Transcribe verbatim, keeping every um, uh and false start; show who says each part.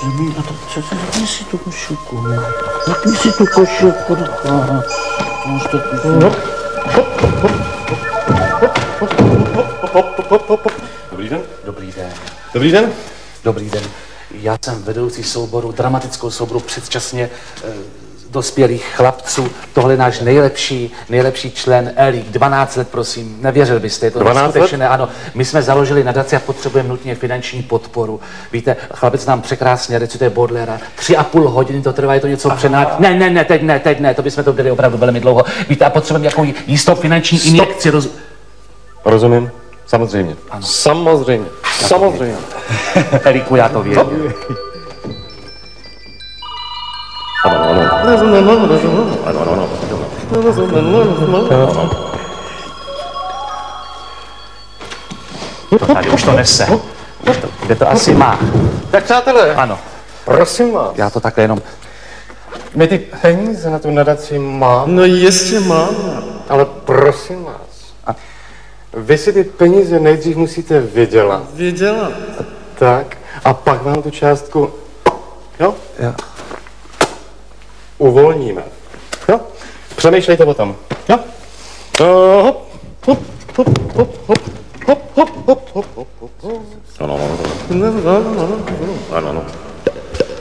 Speaker 1: A to přece zapni si tu košilku. Zapni si tu košilku. Aha. Máš to tu.
Speaker 2: Dobrý den.
Speaker 1: Dobrý den.
Speaker 2: Dobrý den.
Speaker 1: Dobrý den. Já jsem vedoucí souboru, dramatickou souboru předčasně eh, dospělých chlapců. Tohle je náš nejlepší, nejlepší člen Elík. dvanáct let, prosím. Nevěřil byste, je to
Speaker 2: dvanáct
Speaker 1: skutečně ne. Ano, my jsme založili nadaci a potřebujeme nutně finanční podporu. Víte, chlapec nám překrásně recituje Baudelaire. Tři a půl hodiny to trvá, je to něco přenád. Ne, ne, ne, teď ne, teď ne, to bychom to byli opravdu velmi dlouho. Víte, a potřebujeme nějakou jistou finanční
Speaker 2: Stop.
Speaker 1: injekci. Roz...
Speaker 2: Rozumím. Samozřejmě.
Speaker 1: Ano.
Speaker 2: Samozřejmě.
Speaker 1: Já
Speaker 2: Samozřejmě.
Speaker 1: Elíku, já to věděl.
Speaker 2: Ano, ano. Ano, ano, ano.
Speaker 1: To tady už to nese. To, kde to asi má?
Speaker 2: Tak přátelé,
Speaker 1: Ano,
Speaker 2: prosím vás.
Speaker 1: já to takhle jenom...
Speaker 2: My ty peníze na tu nadaci máme,
Speaker 3: No jistě máme.
Speaker 2: ale prosím vás. Vy si ty peníze nejdřív musíte vydělat.
Speaker 3: Věděla.
Speaker 2: Tak. A pak vám tu částku, jo,
Speaker 1: Já.
Speaker 2: uvolníme. Jo? Přemýšlejte o tom. Jo? Uh, hop, hop, hop, hop, hop, hop, hop, hop, hop, hop, hop. Ano, ano, ano. Ano, ano.